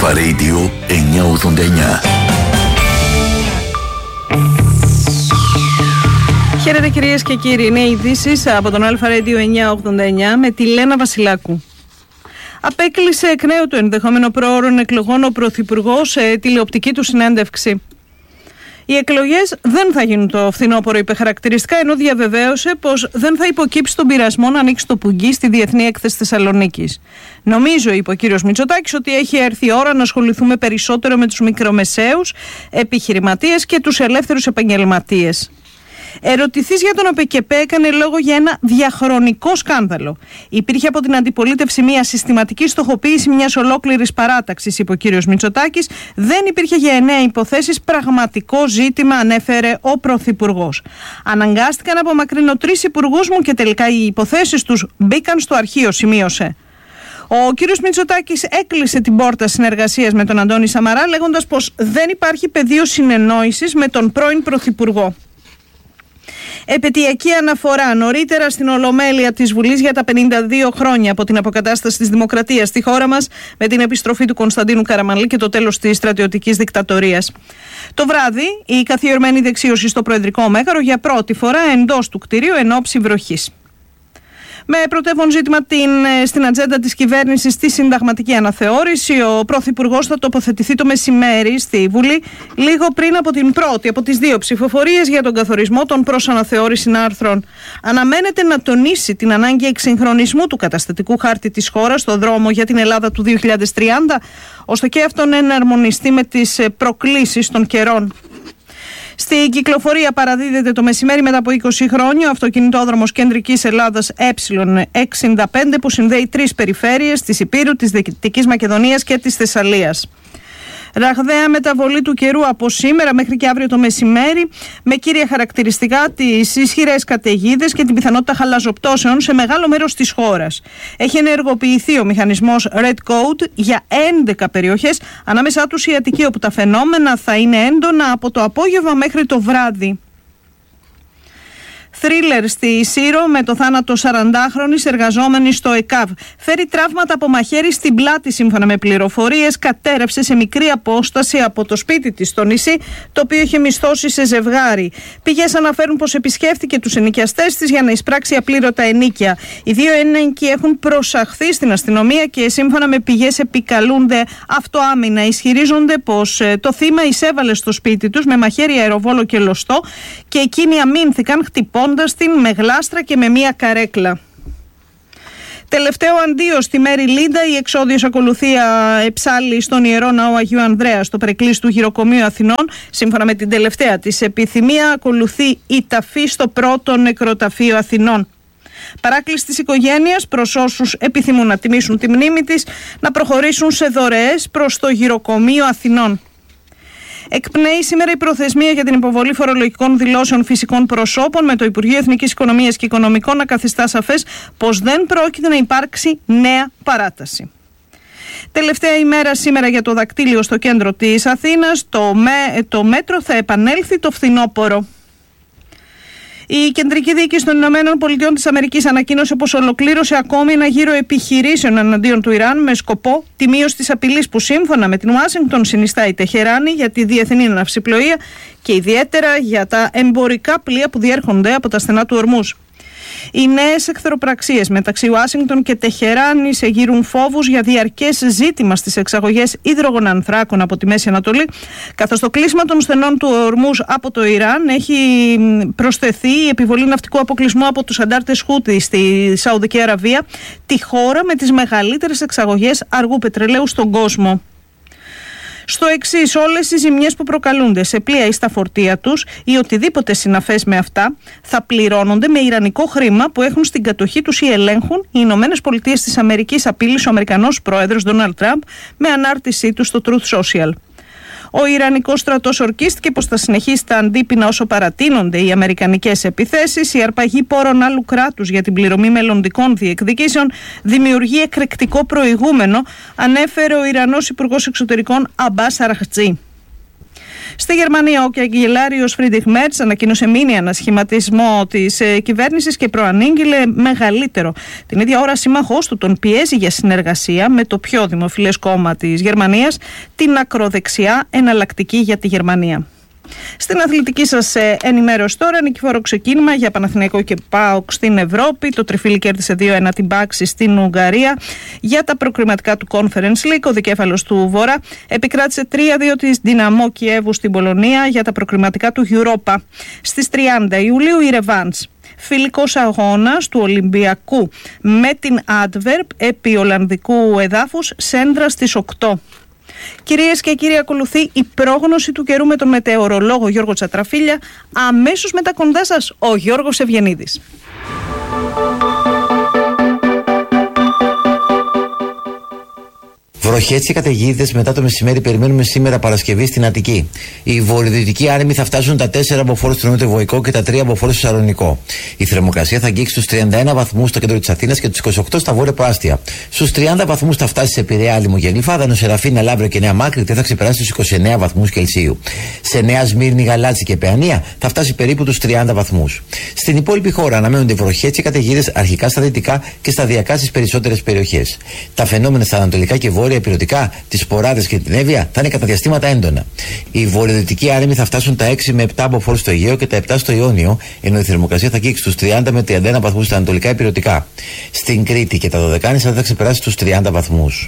Αλφα Radio 989. Χαίρετε κυρίες και κύριοι, είναι ειδήσεις από τον Αλφα Radio 989 με τη Λένα Βασιλάκου. Απέκλεισε εκ νέου το ενδεχόμενο προώρων εκλογών ο Πρωθυπουργός σε τηλεοπτική του συνέντευξη. Οι εκλογές δεν θα γίνουν το φθινόπωρο, είπε χαρακτηριστικά, ενώ διαβεβαίωσε πως δεν θα υποκύψει τον πειρασμό να ανοίξει το πουγγί στη Διεθνή Έκθεση Θεσσαλονίκης. Νομίζω, είπε ο κύριος Μητσοτάκης, ότι έχει έρθει η ώρα να ασχοληθούμε περισσότερο με τους μικρομεσαίους επιχειρηματίες και τους ελεύθερους επαγγελματίες. Ερωτηθείς για τον ΟΠΕΚΕΠΕ, έκανε λόγο για ένα διαχρονικό σκάνδαλο. Υπήρχε από την αντιπολίτευση μια συστηματική στοχοποίηση μιας ολόκληρης παράταξης, είπε ο κύριος Μητσοτάκης. Δεν υπήρχε για 9 υποθέσεις πραγματικό ζήτημα, ανέφερε ο Πρωθυπουργός. Αναγκάστηκα να απομακρύνω 3 υπουργούς μου και τελικά οι υποθέσεις τους μπήκαν στο αρχείο, σημείωσε. Ο κύριος Μητσοτάκης έκλεισε την πόρτα συνεργασίας με τον Αντώνη Σαμαρά, λέγοντας πως δεν υπάρχει πεδίο συνεννόησης με τον πρώην Πρωθυπουργό. Επαιτειακή αναφορά νωρίτερα στην Ολομέλεια της Βουλής για τα 52 χρόνια από την αποκατάσταση της δημοκρατίας στη χώρα μας, με την επιστροφή του Κωνσταντίνου Καραμανλή και το τέλος της στρατιωτικής δικτατορίας. Το βράδυ, η καθιερωμένη δεξίωση στο Προεδρικό Μέγαρο για πρώτη φορά εντός του κτηρίου εν ώψη βροχής. Με πρωτεύον ζήτημα στην ατζέντα της κυβέρνησης στη συνταγματική αναθεώρηση, ο Πρωθυπουργός θα τοποθετηθεί το μεσημέρι στη Βουλή, λίγο πριν από την πρώτη από τις 2 ψηφοφορίες για τον καθορισμό των προς αναθεώρηση άρθρων. Αναμένεται να τονίσει την ανάγκη εξυγχρονισμού του καταστατικού χάρτη της χώρας στο δρόμο για την Ελλάδα του 2030, ώστε και αυτόν να εναρμονιστεί με τις προκλήσεις των καιρών. Στην κυκλοφορία παραδίδεται το μεσημέρι μετά από 20 χρόνια ο αυτοκινητόδρομος Κεντρικής Ελλάδας Ε65 που συνδέει 3 περιφέρειες της Ηπείρου, της Δυτικής Μακεδονίας και της Θεσσαλίας. Ραγδαία μεταβολή του καιρού από σήμερα μέχρι και αύριο το μεσημέρι, με κύρια χαρακτηριστικά τις ισχυρές καταιγίδες και την πιθανότητα χαλαζοπτώσεων σε μεγάλο μέρος της χώρας. Έχει ενεργοποιηθεί ο μηχανισμός Red Code για 11 περιοχές, ανάμεσά τους η Αττική, όπου τα φαινόμενα θα είναι έντονα από το απόγευμα μέχρι το βράδυ. Θρίλερ στη Σύρο με το θάνατο 40χρονης εργαζόμενης στο ΕΚΑΒ. Φέρει τραύματα από μαχαίρι στην πλάτη, σύμφωνα με πληροφορίες. Κατέρευσε σε μικρή απόσταση από το σπίτι της στο νησί, το οποίο είχε μισθώσει σε ζευγάρι. Πηγές αναφέρουν πως επισκέφθηκε τους ενοικιαστές της για να εισπράξει απλήρωτα ενοίκια. Οι 2 ένοικοι έχουν προσαχθεί στην αστυνομία και σύμφωνα με πηγές επικαλούνται αυτοάμυνα. Ισχυρίζονται πως το θύμα εισέβαλε στο σπίτι τους με μαχαίρι, αεροβόλο και λωστό και εκείνοι αμήνθηκαν χτυπώντας την με γλάστρα και με μία καρέκλα. Τελευταίο αντίο στη Μέρη Λίντα, η εξόδιος ακολουθία εψάλλει στον Ιερό Ναό Αγίου Ανδρέα στο παρεκκλήσι του Γυροκομείου Αθηνών. Σύμφωνα με την τελευταία της επιθυμία, ακολουθεί η ταφή στο πρώτο νεκροταφείο Αθηνών. Παράκληση της οικογένειας προς όσους επιθυμούν να τιμήσουν τη μνήμη της να προχωρήσουν σε δωρεές προς το Γυροκομείο Αθηνών. Εκπνέει σήμερα η προθεσμία για την υποβολή φορολογικών δηλώσεων φυσικών προσώπων, με το Υπουργείο Εθνικής Οικονομίας και Οικονομικών να καθιστά σαφές πως δεν πρόκειται να υπάρξει νέα παράταση. Τελευταία ημέρα σήμερα για το δακτύλιο στο κέντρο της Αθήνας. Το μέτρο θα επανέλθει το φθινόπωρο. Η Κεντρική Διοίκηση των Ηνωμένων Πολιτειών της Αμερικής ανακοίνωσε πως ολοκλήρωσε ακόμη ένα γύρο επιχειρήσεων εναντίον του Ιράν με σκοπό τη μείωση της απειλής που σύμφωνα με την Ουάσιγκτον συνιστά η Τεχεράνη για τη διεθνή ναυσιπλοεία και ιδιαίτερα για τα εμπορικά πλοία που διέρχονται από τα στενά του Ορμούζ. Οι νέες εχθροπραξίες μεταξύ Ουάσιγκτον και Τεχεράνης εγείρουν φόβους για διαρκές ζήτημα στις εξαγωγές υδρογονανθράκων από τη Μέση Ανατολή, καθώς το κλείσμα των στενών του Ορμούζ από το Ιράν έχει προσθεθεί η επιβολή ναυτικού αποκλεισμού από τους αντάρτες Χούτι στη Σαουδική Αραβία, τη χώρα με τις μεγαλύτερες εξαγωγές αργού πετρελαίου στον κόσμο. Στο εξής, όλες οι ζημιές που προκαλούνται σε πλοία ή στα φορτία τους ή οτιδήποτε συναφές με αυτά θα πληρώνονται με ιρανικό χρήμα που έχουν στην κατοχή τους ή ελέγχουν οι Ηνωμένες Πολιτείες της Αμερικής, απείλησε ο Αμερικανός πρόεδρος Ντόναλντ Τραμπ με ανάρτησή του στο Truth Social. Ο Ιρανικός στρατός ορκίστηκε πως θα συνεχίσει τα αντίπεινα όσο παρατείνονται οι αμερικανικές επιθέσεις. Η αρπαγή πόρων άλλου κράτους για την πληρωμή μελλοντικών διεκδικήσεων δημιουργεί εκρηκτικό προηγούμενο, ανέφερε ο Ιρανός Υπουργός Εξωτερικών Αμπάς Αραχτζή. Στη Γερμανία, ο καγκελάριος Φρίντριχ Μέρτς ανακοίνωσε μίνι ανασχηματισμό της κυβέρνησης και προανήγγειλε μεγαλύτερο. Την ίδια ώρα, σύμμαχός του τον πιέζει για συνεργασία με το πιο δημοφιλές κόμμα της Γερμανίας, την ακροδεξιά Εναλλακτική για τη Γερμανία. Στην αθλητική σας ενημέρωση τώρα, νικηφόρο ξεκίνημα για Παναθηναϊκό και ΠΑΟΚ στην Ευρώπη. Το Τριφύλι κέρδισε 2-1 την Πάξη στην Ουγγαρία. Για τα προκριματικά του Conference League, ο δικέφαλος του Βορρά επικράτησε 3-2 της Δυναμό Κιέβου στην Πολωνία για τα προκριματικά του Europa. Στις 30 Ιουλίου η ρεβάνς. Φιλικός αγώνας του Ολυμπιακού με την Adverb επί Ολλανδικού εδάφους Σέντρα στις 8. Κυρίες και κύριοι, ακολουθεί η πρόγνωση του καιρού με τον μετεωρολόγο Γιώργο Τσατραφίλια. Αμέσως μετά κοντά σας ο Γιώργος Ευγενίδης. Βροχές και καταιγίδες μετά το μεσημέρι περιμένουμε σήμερα Παρασκευή στην Αττική. Οι βορειοδυτικοί άνεμοι θα φτάσουν τα 4 μποφόρ στο νοτιοβοϊκό και τα 3 μποφόρ στο Σαλονικό. Η θερμοκρασία θα αγγίξει στους 31 βαθμούς στο κέντρο της Αθήνας και τους 28 στα βόρεια προάστια. Στους 30 βαθμούς θα φτάσει σε Πειραιά, Άλυμο και Γλυφάδα, Σεραφίνα, Λαύριο και Νέα Μάκρη και θα ξεπεράσει τους 29 βαθμούς Κελσίου. Σε Νέα Σμύρνη, Γαλάτσι και Παιανία θα φτάσει περίπου τους 30 βαθμούς. Στην υπόλοιπη χώρα αναμένονται βροχές και καταιγίδες αρχικά στα δυτικά και σταδιακά στις περισσότερες περιοχές. Τα φαινόμενα στα ανατολικά και βόρεια υπηρετικά, τις Ποράδες και την Εύβοια θα είναι κατά διαστήματα έντονα. Οι βορειοδυτικοί άνεμοι θα φτάσουν τα 6 με 7 μποφόρ στο Αιγαίο και τα 7 στο Ιόνιο, ενώ η θερμοκρασία θα αγγίξει στους 30 με 31 βαθμούς στα ανατολικά υπηρετικά. Στην Κρήτη και τα Δωδεκάνησα θα ξεπεράσει τους 30 βαθμούς.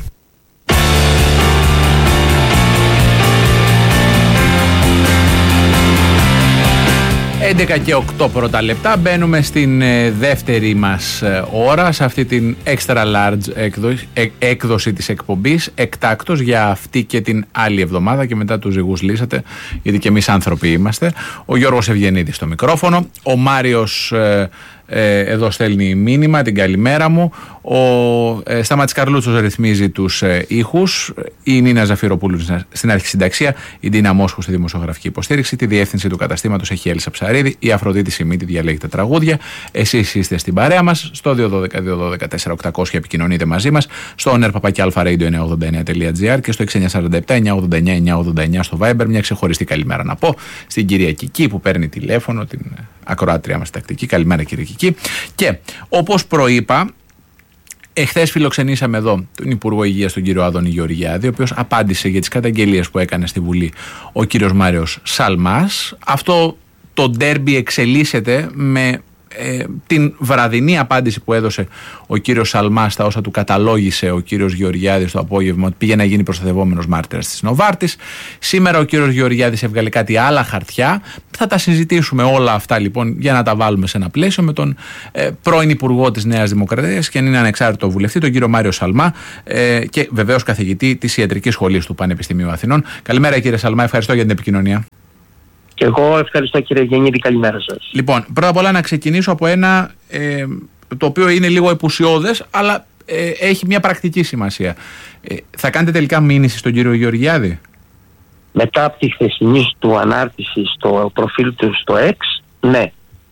11 και 8 πρώτα λεπτά. Μπαίνουμε στην δεύτερη μας ώρα, σε αυτή την extra large έκδοση της εκπομπής, εκτάκτος για αυτή και την άλλη εβδομάδα, και μετά τους ζυγούς λύσατε, γιατί και εμείς άνθρωποι είμαστε. Ο Γιώργος Ευγενίδης στο μικρόφωνο, ο Μάριος εδώ στέλνει μήνυμα, την καλημέρα μου. Ο Σταμάτης Καρλούτσος ρυθμίζει τους ήχους. Η Νίνα Ζαφυροπούλου στην αρχισυνταξία. Η Ντίνα Μόσχου στη δημοσιογραφική υποστήριξη. Τη διεύθυνση του καταστήματος έχει η Έλισσα Ψαρίδη. Η Αφροδίτη Σιμίτη διαλέγει τα τραγούδια. Εσείς είστε στην παρέα μας. Στο 212-212-4800 επικοινωνείτε μαζί μας. Στο oner@alpharadio989.gr και στο 6947-989-989 στο Viber. Μια ξεχωριστή καλημέρα να πω στην κυρία Κική που παίρνει τηλέφωνο, την ακροάτρια μας τακτική. Καλημέρα κύριε Κική. Και όπως προείπα, εχθές φιλοξενήσαμε εδώ τον Υπουργό Υγείας, τον κύριο Άδωνη Γεωργιάδη, ο οποίος απάντησε για τις καταγγελίες που έκανε στη Βουλή ο κύριος Μάριος Σαλμάς. Αυτό το ντέρμπι εξελίσσεται με την βραδινή απάντηση που έδωσε ο κύριος Σαλμάς στα όσα του καταλόγησε ο κύριος Γεωργιάδης το απόγευμα, ότι πήγε να γίνει προστατευόμενος μάρτυρας της Νοβάρτης. Σήμερα ο κύριος Γεωργιάδης έβγαλε κάτι άλλα χαρτιά. Θα τα συζητήσουμε όλα αυτά λοιπόν, για να τα βάλουμε σε ένα πλαίσιο, με τον πρώην Υπουργό της Νέας Δημοκρατίας και αν είναι ανεξάρτητο βουλευτή, τον κύριο Μάριο Σαλμά, και βεβαίως καθηγητή της Ιατρικής Σχολής του Πανεπιστημίου Αθηνών. Καλημέρα κύριε Σαλμά, ευχαριστώ για την επικοινωνία. Και εγώ ευχαριστώ κύριε Ευγενίδη, καλημέρα σας. Λοιπόν, πρώτα απ' όλα να ξεκινήσω από ένα το οποίο είναι λίγο επουσιώδες, αλλά έχει μια πρακτική σημασία. Θα κάνετε τελικά μήνυση στον κύριο Γεωργιάδη? Μετά από τη χθεσινή του ανάρτηση στο προφίλ του στο X, ναι.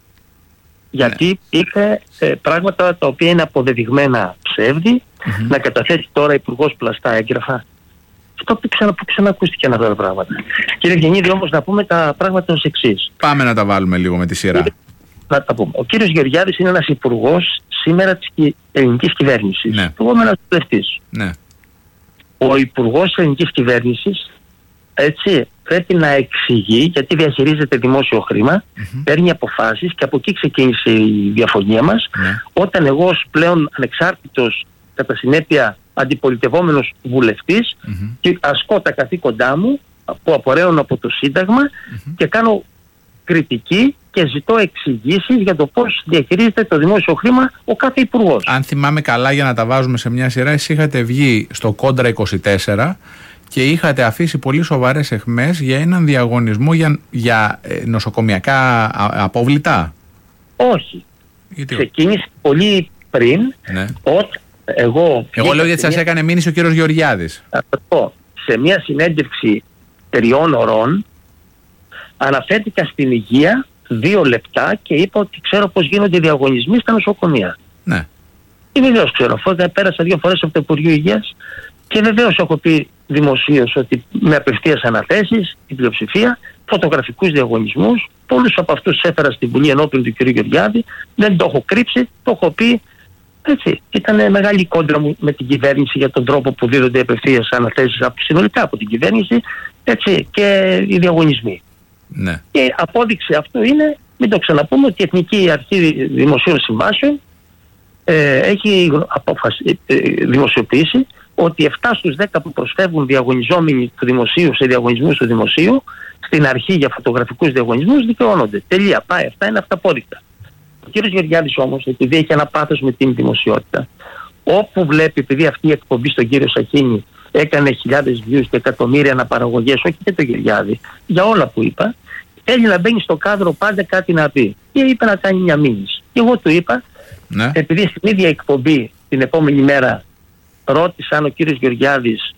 Γιατί είπε πράγματα τα οποία είναι αποδεδειγμένα ψεύδι, να καταθέσει τώρα υπουργός πλαστά έγγραφα. Αυτό που ξανακούστηκε αυτά τα πράγματα. Κύριε Ευγενίδη, όμως να πούμε τα πράγματα ως εξής. Πάμε να τα βάλουμε λίγο με τη σειρά. Να τα πούμε. Ο κύριος Γεωργιάδης είναι ένας υπουργός σήμερα της ελληνικής κυβέρνησης. Ναι. Εγώ είμαι ένας βουλευτής. Ναι. Ο υπουργός της ελληνικής κυβέρνησης, έτσι, πρέπει να εξηγεί, γιατί διαχειρίζεται δημόσιο χρήμα, παίρνει αποφάσεις, και από εκεί ξεκίνησε η διαφωνία μας. Όταν εγώ ως πλέον ανεξάρτητος, κατά συνέπεια αντιπολιτευόμενος βουλευτής, και ασκώ τα καθήκοντά μου που απορρέουν από το Σύνταγμα, και κάνω κριτική και ζητώ εξηγήσεις για το πώς διαχειρίζεται το δημόσιο χρήμα ο κάθε υπουργός. Αν θυμάμαι καλά, για να τα βάζουμε σε μια σειρά, εσείς είχατε βγει στο Κόντρα 24 και είχατε αφήσει πολύ σοβαρές εχμές για έναν διαγωνισμό για νοσοκομιακά απόβλητα. Όχι. Ξεκίνησε πολύ πριν, όταν εγώ λέω γιατί σας έκανε μήνυση ο κύριος Γεωργιάδης. Σε μια συνέντευξη 3 ώρων αναφέρθηκα στην υγεία 2 λεπτά και είπα ότι ξέρω πώς γίνονται οι διαγωνισμοί στα νοσοκομεία. Ναι. Και βεβαίως ξέρω, αφού πέρασα 2 φορές από το Υπουργείο Υγείας, και βεβαίως έχω πει δημοσίως ότι με απευθείας αναθέσεις, την πλειοψηφία, φωτογραφικούς διαγωνισμούς, πολλούς από αυτούς έφερα στην Βουλή ενώπιον του κ. Γεωργιάδη, δεν το έχω κρύψει, το έχω πει. Έτσι, ήταν μεγάλη κόντρα μου με την κυβέρνηση για τον τρόπο που δίδονται απευθείας αναθέσεις συνολικά από την κυβέρνηση, έτσι, και οι διαγωνισμοί. Ναι. Και απόδειξη αυτού είναι, μην το ξαναπούμε, ότι η Εθνική Αρχή Δημοσίων Συμβάσεων έχει δημοσιοποιήσει ότι 7 στους 10 που προσφεύγουν διαγωνιζόμενοι του δημοσίου σε διαγωνισμούς του δημοσίου, στην αρχή για φωτογραφικούς διαγωνισμούς, δικαιώνονται. Τελεία. Πάει. Αυτά είναι αυταπόδεικτα. Ο κ. Γεωργιάδης όμως, επειδή έχει ένα πάθος με την δημοσιότητα, όπου βλέπει, επειδή αυτή η εκπομπή στον κύριο Σαχίνη έκανε χιλιάδες views και εκατομμύρια αναπαραγωγές, όχι και το Γεωργιάδη, για όλα που είπα, θέλει να μπαίνει στο κάδρο πάντα κάτι να πει. Και είπε να κάνει μια μήνυση. Και εγώ του είπα, ναι, επειδή στην ίδια εκπομπή την επόμενη μέρα ρώτησα αν ο κύριος Γεωργιάδης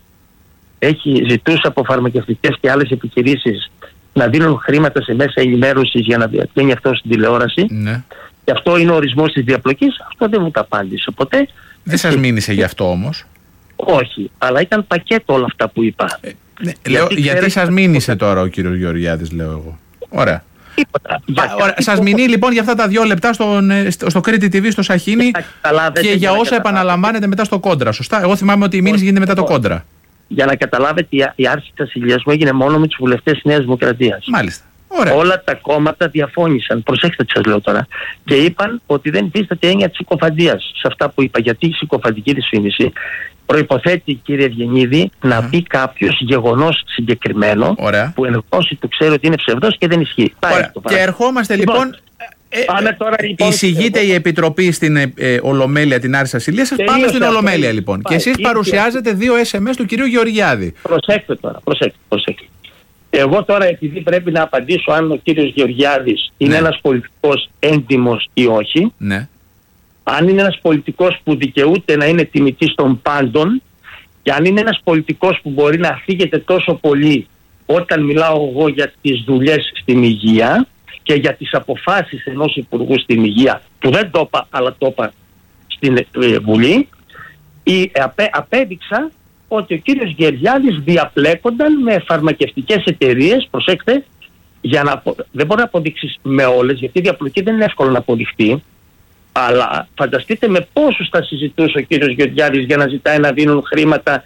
ζητούσε από φαρμακευτικές και άλλες επιχειρήσεις να δίνουν χρήματα σε μέσα ενημέρωσης για να βγαίνει αυτό στην τηλεόραση. Ναι. Και αυτό είναι ο ορισμός της διαπλοκής. Αυτό δεν μου τα απάντησε ποτέ. Δεν σας μήνυσε γι' αυτό όμως? Όχι, αλλά ήταν πακέτο όλα αυτά που είπα. Γιατί σας μήνυσε τώρα ο κύριος Γεωργιάδης, λέω εγώ? Ωραία. Τίποτα. Σας μηνύει λοιπόν για αυτά τα 2 λεπτά στο Κρήτη TV στο Σαχίνι και για όσα επαναλαμβάνετε μετά στο Κόντρα, σωστά? Εγώ θυμάμαι ότι η μήνυση γίνεται μετά το Κόντρα. Για να καταλάβετε, η άρση της ασυλίας μου έγινε μόνο με τους βουλευτές της Νέας Δημοκρατίας. Μάλιστα. Ωραία. Όλα τα κόμματα διαφώνησαν, προσέξτε τι σας λέω τώρα, και είπαν ότι δεν υφίσταται έννοια της συκοφαντίας σε αυτά που είπα, γιατί η συκοφαντική δυσφήμιση προϋποθέτει, κύριε Ευγενίδη, να πει κάποιος γεγονός συγκεκριμένο, που εν γνώση του ξέρει ότι είναι ψευδός και δεν ισχύει. Και ερχόμαστε λοιπόν. Εισηγείται η Επιτροπή στην Ολομέλεια την άρση ασυλίας. Πάμε στην Ολομέλεια λοιπόν. Και εσείς παρουσιάζετε 2 SMS του κυρίου Γεωργιάδη. Προσέξτε τώρα, προσέξτε. Εγώ τώρα, επειδή πρέπει να απαντήσω αν ο κύριος Γεωργιάδης είναι ένας πολιτικός έντιμος ή όχι, αν είναι ένας πολιτικός που δικαιούται να είναι τιμητής των πάντων, και αν είναι ένας πολιτικός που μπορεί να φύγεται τόσο πολύ όταν μιλάω εγώ για τις δουλειές στην υγεία και για τις αποφάσεις ενός υπουργού στην υγεία, που δεν το είπα, αλλά το είπα στην Βουλή, απέδειξα ότι ο κύριος Γεωργιάδης διαπλέκονταν με φαρμακευτικές εταιρείες, προσέξτε, δεν μπορεί να αποδείξεις με όλες, γιατί η διαπλοκή δεν είναι εύκολο να αποδειχτεί, αλλά φανταστείτε με πόσους θα συζητούσε ο κύριος Γεωργιάδης για να ζητάει να δίνουν χρήματα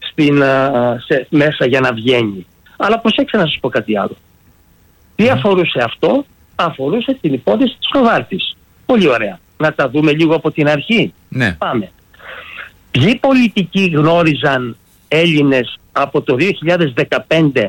μέσα για να βγαίνει. Αλλά προσέξτε να σας πω κάτι άλλο. Τι αφορούσε αυτό? Αφορούσε την υπόθεση της Νοβάρτης. Πολύ ωραία. Να τα δούμε λίγο από την αρχή. Ναι. Πάμε. Ποιοι πολιτικοί γνώριζαν Έλληνες από το 2015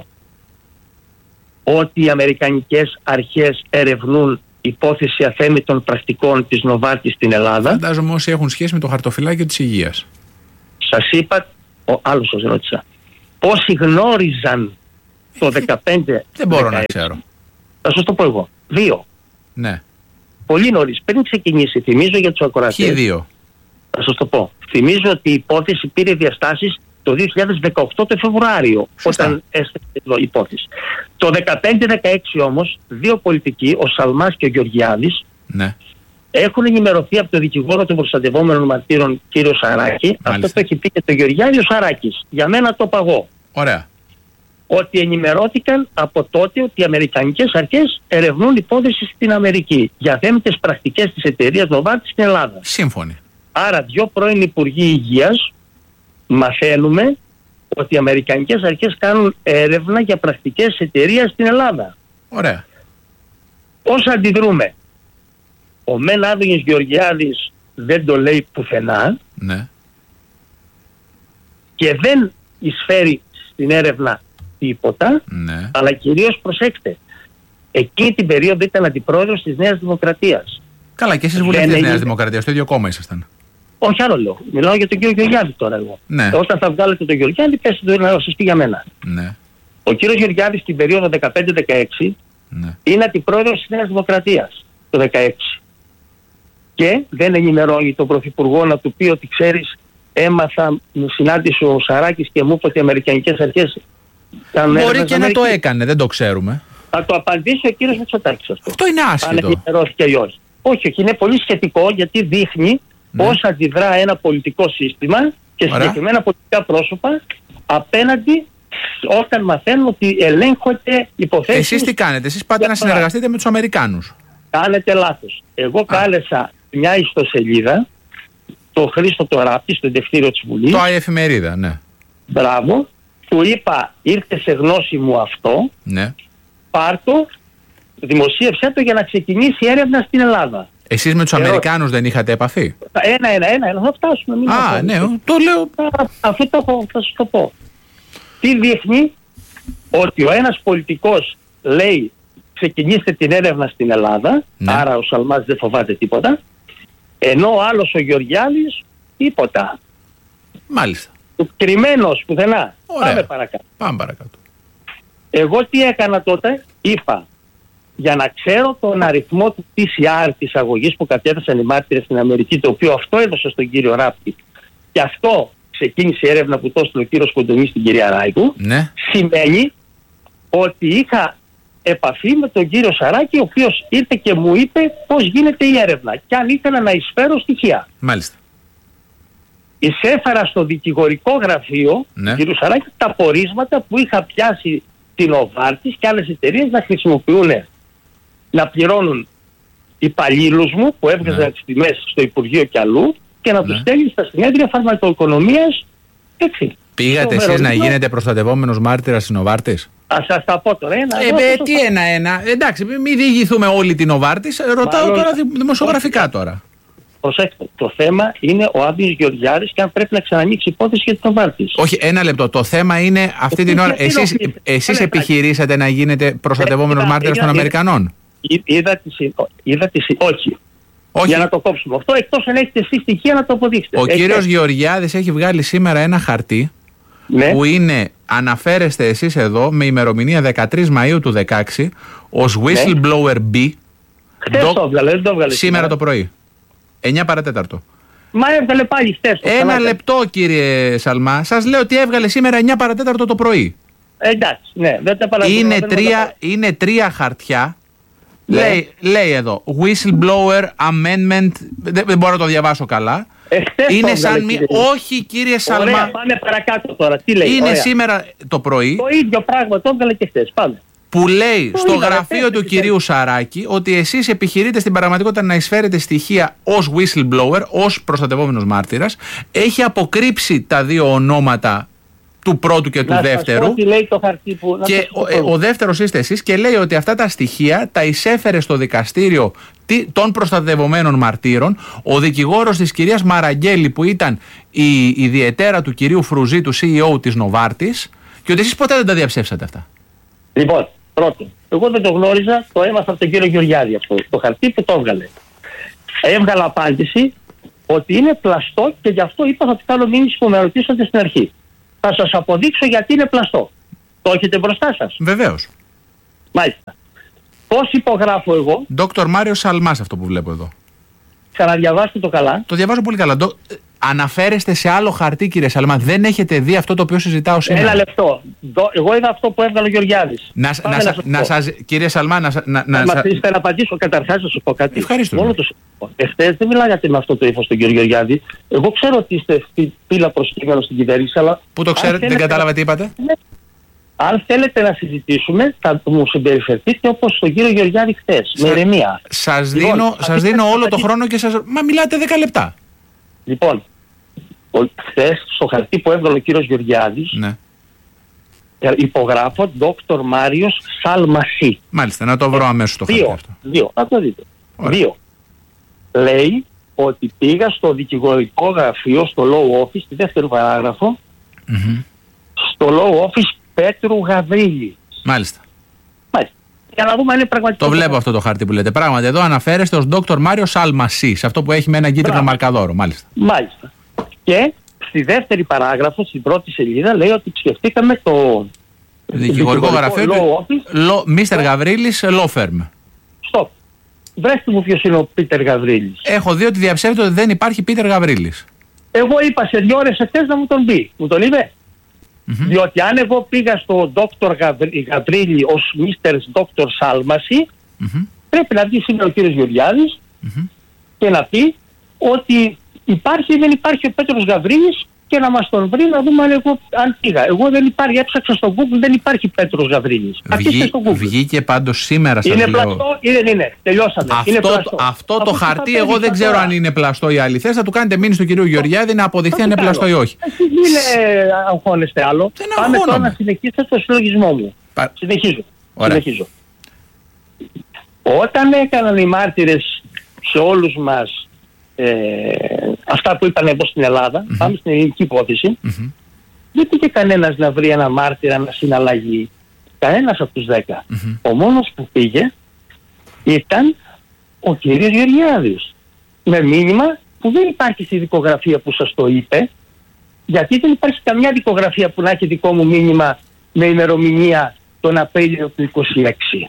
ότι οι αμερικανικές αρχές ερευνούν υπόθεση αθέμητων πρακτικών της Νοβάρτης στην Ελλάδα? Φαντάζομαι όσοι έχουν σχέση με το χαρτοφυλάκιο της υγείας. Σας είπα, άλλος σας ρώτησα. Πόσοι γνώριζαν το 2015? Δεν μπορώ να ξέρω. Θα σας το πω εγώ. 2. Ναι. Πολύ νωρίς, πριν ξεκινήσει, θυμίζω για τους ακροατές. Ποιοι 2? Θα σας το πω. Θυμίζω ότι η υπόθεση πήρε διαστάσεις το 2018 το Φεβρουάριο, όταν έστειλε εδώ η υπόθεση. Το 2015-2016 όμως, 2 πολιτικοί, ο Σαλμάς και ο Γεωργιάδης, έχουν ενημερωθεί από τον δικηγόρο των προστατευόμενων μαρτύρων, κύριο Σαράκη. Μάλιστα. Αυτό το έχει πει και το Γεωργιάδη ο Σαράκης. Για μένα το παγώ. Ωραία. Ότι ενημερώθηκαν από τότε ότι οι αμερικανικές αρχές ερευνούν υπόθεση στην Αμερική για αθέμητες πρακτικές της εταιρείας Novartis στην Ελλάδα. Σύμφωνοι. Άρα 2 πρώην υπουργοί υγείας μαθαίνουμε ότι οι αμερικανικές αρχές κάνουν έρευνα για πρακτικές εταιρείας στην Ελλάδα. Ωραία. Πώς αντιδρούμε? Ο μεν Άδωνης Γεωργιάδης δεν το λέει πουθενά, και δεν εισφέρει στην έρευνα τίποτα, αλλά κυρίως προσέξτε, εκείνη την περίοδο ήταν αντιπρόεδρος της Νέας Δημοκρατίας. Καλά, και εσείς βουλευτές της Νέας Δημοκρατίας, στο ίδιο κόμμα ήσασταν. Όχι, άλλο λέω. Μιλάω για τον κύριο Γεωργιάδη τώρα εγώ. Όταν θα βγάλετε τον Γεωργιάδη, πέστε το να σας πει για μένα. Ο κύριος Γεωργιάδης στην περίοδο 15-16 είναι αντιπρόεδρος της Νέας Δημοκρατίας το 16. Και δεν ενημερώνει τον Πρωθυπουργό να του πει ότι ξέρεις, έμαθα, μου συνάντησε ο Σαράκης και μου είπε ότι οι αμερικανικές αρχές κάνουν έρευνα. Μπορεί και να το έκανε, δεν το ξέρουμε. Θα το απαντήσει ο κύριος Μητσοτάκης αυτό. Αυτό είναι άσχετο. Αν ενημερώθηκε ή όχι. Όχι, είναι πολύ σχετικό, γιατί δείχνει πώς αντιδρά ένα πολιτικό σύστημα και συγκεκριμένα πολιτικά πρόσωπα απέναντι όταν μαθαίνουν ότι ελέγχονται υποθέσεις. Εσείς τι κάνετε? Εσείς πάτε να συνεργαστείτε με τους Αμερικάνους. Κάνετε λάθος. Εγώ κάλεσα μια ιστοσελίδα, το Χρήστο το Ράπτη, στο Εντευτήριο της Βουλής. Το Εφημερίδα, ναι. Μπράβο. Του είπα, ήρθε σε γνώση μου αυτό, Ναι. πάρτο, δημοσίευσέ το για να ξεκινήσει η έρευνα στην Ελλάδα. Εσείς με τους Αμερικάνους δεν είχατε επαφή? Ένα, θα φτάσουμε. Ναι, το λέω. Αυτό θα σου το πω. Τι δείχνει? Ότι ο ένας πολιτικός λέει ξεκινήστε την έρευνα στην Ελλάδα, ναι. Άρα ο Σαλμάς δεν φοβάται τίποτα, ενώ ο άλλος ο Γεωργιάδης τίποτα. Μάλιστα. Κρυμμένος πουθενά. Ωραία. Πάμε παρακάτω. Εγώ τι έκανα τότε? Είπα, για να ξέρω τον αριθμό του PCR της αγωγής που κατέθεσαν οι μάρτυρες στην Αμερική, το οποίο αυτό έδωσε στον κύριο Ράπτη, και αυτό ξεκίνησε η έρευνα που το έστειλε ο κύριος Κοντονής στην κυρία Ράικου, ναι. Σημαίνει ότι είχα επαφή με τον κύριο Σαράκη, ο οποίος ήρθε και μου είπε πώς γίνεται η έρευνα και αν ήθελα να εισφέρω στοιχεία. Μάλιστα. Εισέφερα στο δικηγορικό γραφείο του κύριου Σαράκη τα πορίσματα που είχα πιάσει την Οβάρτης και άλλες εταιρείες να χρησιμοποιούν, να πληρώνουν υπαλλήλους μου που έβγαζαν τις τιμές στο Υπουργείο και αλλού και να τους στέλνει στα συνέδρια φαρμακοοικονομίας. Έτσι. Πήγατε εσείς να γίνετε προστατευόμενος μάρτυρας στην Οβάρτης? Ας σας τα πω τώρα. Τι ένα. Εντάξει, μην διηγηθούμε όλη την Οβάρτης. Ρωτάω τώρα δημοσιογραφικά τώρα. Προσέξτε, το θέμα είναι ο Άδειος Γεωργιάδης και αν πρέπει να ξανανοίξει υπόθεση για την Οβάρτης. Όχι, ένα λεπτό. Το θέμα είναι αυτή την ώρα. Εσείς επιχειρήσατε να γίνετε προστατευόμενος μάρτυρας των Αμερικανών? Όχι. Για να το κόψουμε αυτό, εκτός αν έχετε εσείς στοιχεία να το αποδείξετε. Ο κύριος Γεωργιάδης έχει βγάλει σήμερα ένα χαρτί που αναφέρεστε εσείς εδώ με ημερομηνία 13 Μαΐου του 2016 ως whistleblower B. Δεν το έβγαλε σήμερα το πρωί. 9 παρατέταρτο. Μα έβγαλε πάλι χτες. Ένα λεπτό κύριε Σαλμά. Σας λέω ότι έβγαλε σήμερα 9 παρατέταρτο το πρωί. Εντάξει, ναι. Δεν τα παραδείγω. Είναι τρία χαρτιά. Λέει εδώ whistleblower amendment. Δεν μπορώ να το διαβάσω καλά. Είναι σαν όχι κύριε Σαλμά. Ωραία, πάμε παρακάτω τώρα. Τι λέει? Είναι σήμερα το πρωί. Το ίδιο πράγμα το έβγαλε και χτες. Πάμε. Που λέει στο γραφείο του κυρίου Σαράκη ότι εσείς επιχειρείτε στην πραγματικότητα να εισφέρετε στοιχεία ως whistleblower, ως προστατευόμενος μάρτυρας. Έχει αποκρύψει τα δύο ονόματα του πρώτου και του δεύτερου. Λέει το χαρτί που... Και ο δεύτερος είστε εσείς και λέει ότι αυτά τα στοιχεία τα εισέφερε στο δικαστήριο των προστατευομένων μαρτύρων ο δικηγόρος της κυρίας Μαραγκέλη που ήταν η ιδιαιτέρα του κυρίου Φρουζή, του CEO της Νοβάρτης, και ότι εσείς ποτέ δεν τα διαψεύσατε αυτά. Λοιπόν, πρώτον, εγώ δεν το γνώριζα, το έμαθα από τον κύριο Γεωργιάδη αυτό, το χαρτί που το έβγαλε. Έβγαλα απάντηση ότι είναι πλαστό και γι' αυτό είπα θα του κάνω μήνυση που με ρωτήσατε στην αρχή. Θα σας αποδείξω γιατί είναι πλαστό. Το έχετε μπροστά σας? Βεβαίως. Μάλιστα. Πώς υπογράφω εγώ? Δόκτωρ Μάριος Σαλμάς αυτό που βλέπω εδώ. Ξαναδιαβάστε το καλά. Το διαβάζω πολύ καλά. Αναφέρεστε σε άλλο χαρτί κύριε Σαλμά. Δεν έχετε δει αυτό το οποίο συζητάω σήμερα? Ένα λεπτό. Εγώ είδα αυτό που έβγαλε ο Γεωργιάδης. Κύριε Σαλμά, να απαντήσω καταρχάς να σου πω κάτι. Ευχαριστώ. Εχθές δεν μιλάγατε με αυτό το ύφος τον κύριο Γεωργιάδη. Εγώ ξέρω ότι είστε πύλα προσκύμενο στην κυβέρνηση, αλλά... Πού το ξέρετε, δεν κατάλαβα τι είπατε? Αν θέλετε να συζητήσουμε, θα μου συμπεριφερθείτε όπως τον κύριο Γεωργιάδη χθες, με ηρεμία. Σας δίνω όλο το χρόνο και Μα μιλάτε 10 λεπτά. Λοιπόν, χθες στο χαρτί που έβγαλε ο κύριος Γεωργιάδης, υπογράφω Dr. Μάριος Σαλμασί. Μάλιστα, να το βρω αμέσως το χαρτί αυτό. Δύο, να το δείτε. Δύο. Λέει ότι πήγα στο δικηγορικό γραφείο, στο law office, στη δεύτερη παράγραφο, στο law office Πέτρου Γαβρίλη. Μάλιστα. Για να δούμε αν είναι πραγματικό. Το βλέπω αυτό το χάρτη που λέτε. Πράγματι, εδώ αναφέρεστε ως Dr. Μάριο Σαλμασί, σε αυτό που έχει με ένα κίτρινο μαρκαδόρο. Μάλιστα. Και στη δεύτερη παράγραφο, στην πρώτη σελίδα, λέει ότι σκεφτήκαμε το δικηγορικό γραφείο του Mr. Γαβρίλης Law Firm. Στοπ. Βρέστε μου ποιος είναι ο Πίτερ Γαβρίλης. Έχω δει ότι διαψεύδεται ότι δεν υπάρχει Πίτερ Γαβρίλης. Εγώ είπα σε 2 ώρες εχθές να μου τον πει. Μου τον είπε. Διότι αν εγώ πήγα στο Dr. Γαβρίλη ως Mr. Dr. Σάλμαση, πρέπει να βγει σήμερα ο κύριος Γεωργιάδης και να πει ότι υπάρχει ή δεν υπάρχει ο Πέτρος Γαβρίλης και να μας τον βρει, να δούμε αν πήγα. Εγώ δεν υπάρχει, έψαξα στο Google, δεν υπάρχει Πέτρος Γαβρίλης. Βγήκε πάντως σήμερα, σας είναι λέω. Πλαστό ή δεν είναι? Τελειώσαμε. Αυτό το χαρτί εγώ δεν ξέρω αν είναι πλαστό ή άλλη. Θες να του κάνετε μήνυση του κυρίου Γεωργιάδη να αποδειχθεί αν είναι πλαστό ή όχι. Εσείς μην αγχώνεστε άλλο. Πάμε τώρα να συνεχίσετε το συλλογισμό μου. Συνεχίζω. Όταν έκαναν οι μάρτυρες σε όλους μας αυτά που είπαν εδώ στην Ελλάδα, πάμε στην ελληνική υπόθεση, δεν πήγε κανένας να βρει ένα μάρτυρα να συναλλαγεί. Κανένας από τους 10. Ο μόνος που πήγε ήταν ο κύριος Γεωργιάδης. Με μήνυμα που δεν υπάρχει στη δικογραφία που σας το είπε, γιατί δεν υπάρχει καμιά δικογραφία που να έχει δικό μου μήνυμα με ημερομηνία τον Απρίλιο του 26.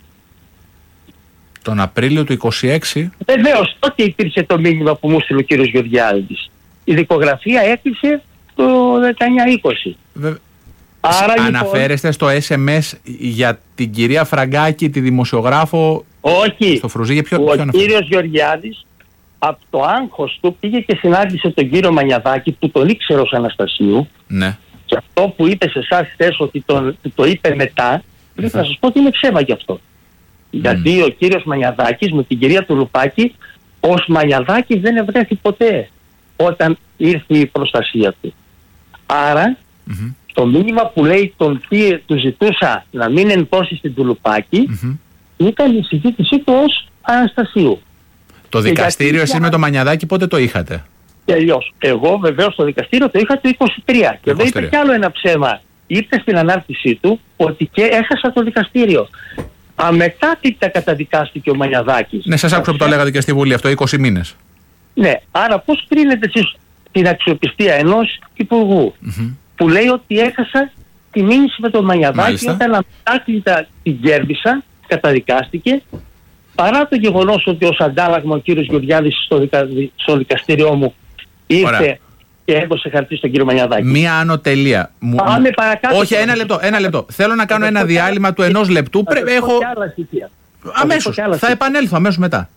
Τον Απρίλιο του 26. Βεβαίως, τότε υπήρξε το μήνυμα που μου στείλε ο κύριος Γεωργιάδης. Η δικογραφία έκλεισε το 19-20. Άρα, αναφέρεστε στο SMS για την κυρία Φραγκάκη, τη δημοσιογράφο? Όχι. Στο Φρουζί, ο κύριος Γεωργιάδης από το άγχος του πήγε και συνάντησε τον κύριο Μανιαδάκη που τον ήξερε ως Αναστασίου. Ναι. Και αυτό που είπε σε εσάς χθες ότι το είπε μετά, πρέπει να σας πω ότι είναι ψέμα γι' αυτό. Γιατί ο κύριος Μανιαδάκης με την κυρία Τουλουπάκη ως Μανιαδάκης δεν ευρέθη ποτέ όταν ήρθε η προστασία του. Άρα το μήνυμα που λέει του ζητούσα να μην ενπώσει στην Τουλουπάκη ήταν η συζήτησή του ως Αναστασίου. Το δικαστήριο εσείς με το Μανιαδάκη πότε το είχατε? Τελειώς. Εγώ βεβαίως στο δικαστήριο το είχα το 23. Και δεν είπε κι άλλο ένα ψέμα. Ήρθε στην ανάρτησή του ότι και έχασα το δικαστήριο. Αμετάκλητα καταδικάστηκε ο Μανιαδάκης. Ναι, σας άκουσα που το λέγατε και στη Βουλή αυτό, 20 μήνες. Ναι, άρα πώς κρίνετε εσείς την αξιοπιστία ενός υπουργού που λέει ότι έχασα τη μήνυση με τον Μανιαδάκη, όταν αμετάκλητα την κέρδισα, καταδικάστηκε, παρά το γεγονός ότι ως αντάλλαγμα ο κύριος Γεωργιάδης στο δικαστήριό μου ήρθε και έδωσε χαρτί στον κύριο Μανιαδάκη. Μία άνω τελεία. Πάμε παρακάτω. Όχι, ένα λεπτό. Θέλω να κάνω ένα διάλειμμα του 1 λεπτού. Αμέσως. Θα επανέλθω αμέσως μετά.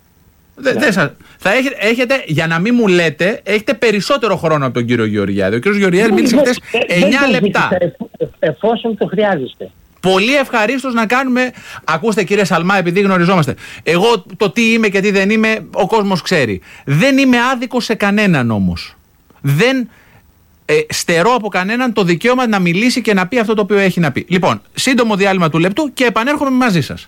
Θα έχετε, για να μην μου λέτε, έχετε περισσότερο χρόνο από τον κύριο Γεωργιάδη. Ο κύριος Γεωργιάδης μίλησε χτες 9 λεπτά. Εφόσον το χρειάζεστε. Πολύ ευχαρίστως να κάνουμε. Ακούστε κύριε Σαλμά, επειδή γνωριζόμαστε. Εγώ το τι είμαι και τι δεν είμαι, ο κόσμος ξέρει. Δεν είμαι άδικος σε κανέναν όμως. Δεν στερώ από κανέναν το δικαίωμα να μιλήσει και να πει αυτό το οποίο έχει να πει. Λοιπόν, σύντομο διάλειμμα του λεπτού και επανέρχομαι μαζί σας.